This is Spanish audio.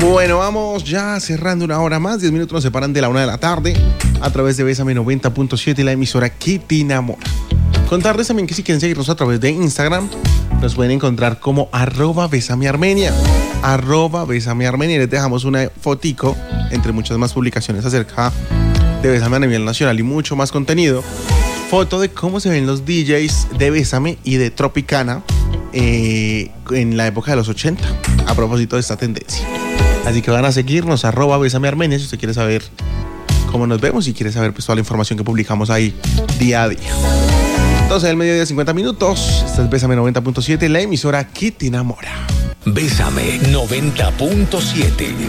Bueno, vamos ya cerrando una hora más. 10 minutos nos separan de la 1 de la tarde a través de Bésame 90.7, la emisora que te enamora. Contarles también que si quieren seguirnos a través de Instagram, nos pueden encontrar como @besamearmenia. @besamearmenia. Les dejamos una fotico entre muchas más publicaciones acerca de Bésame a nivel nacional y mucho más contenido. Foto de cómo se ven los DJs de Bésame y de Tropicana en la época de los 80, a propósito de esta tendencia. Así que van a seguirnos, @besamearmenia, si usted quiere saber cómo nos vemos y quiere saber pues, toda la información que publicamos ahí día a día. Entonces, el mediodía 50 minutos. Esta es Bésame 90.7, la emisora que te enamora. Bésame 90.7.